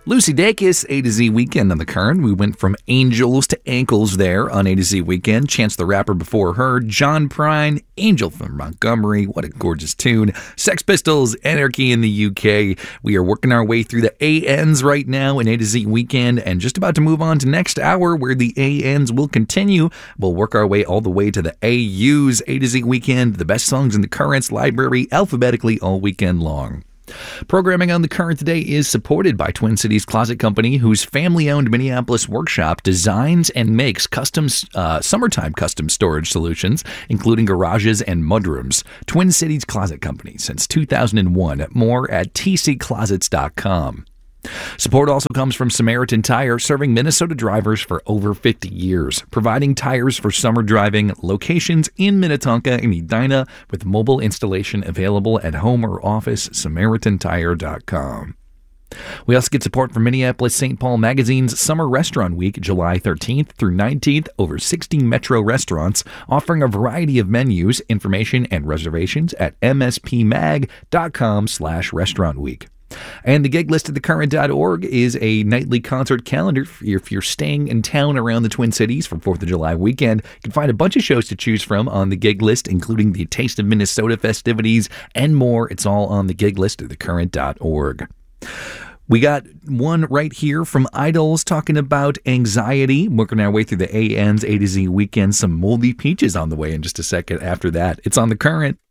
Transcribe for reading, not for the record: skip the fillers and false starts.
Lucy Dacus, A to Z Weekend on the Current. We went from angels to ankles there on A to Z Weekend. Chance the Rapper before her. John Prine, Angel from Montgomery. What a gorgeous tune. Sex Pistols, Anarchy in the UK. We are working our way through the ANs right now in A to Z Weekend and just about to move on to next hour where the ANs will continue. We'll work our way all the way to the AUs. A to Z Weekend, the best songs in the Currents library alphabetically all weekend long. Programming on The Current today is supported by Twin Cities Closet Company, whose family-owned Minneapolis workshop designs and makes custom summertime custom storage solutions, including garages and mudrooms. Twin Cities Closet Company since 2001. More at tcclosets.com. Support also comes from Samaritan Tire, serving Minnesota drivers for over 50 years, providing tires for summer driving, locations in Minnetonka and Edina, with mobile installation available at home or office, SamaritanTire.com. We also get support from Minneapolis-St. Paul Magazine's Summer Restaurant Week, July 13th through 19th, over 60 metro restaurants, offering a variety of menus, information, and reservations at mspmag.com/restaurant week. And the gig list at thecurrent.org is a nightly concert calendar. If you're staying in town around the Twin Cities for 4th of July weekend, you can find a bunch of shows to choose from on the gig list, including the Taste of Minnesota festivities and more. It's all on the gig list at thecurrent.org. We got one right here from Idols talking about anxiety. Working our way through the ANs, A to Z Weekend. Some Moldy Peaches on the way in just a second after that. It's on The Current.